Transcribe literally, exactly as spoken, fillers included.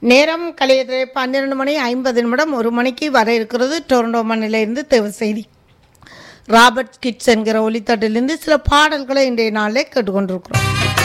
நேரம் கலையது பன்னிரண்டு மணி ஐம்பது நிமிடம் ஒரு மணிக்கு வர இருக்கிறது. டொரண்டோ மண்ணிலிருந்து தேவை செய்தி ராபர்ட் கிட்ஸ் என்கிற ஒலித்தட்டிலிருந்து சில பாடல்களை இன்றைய நாளில் கேட்டுக்கொண்டிருக்கிறோம்.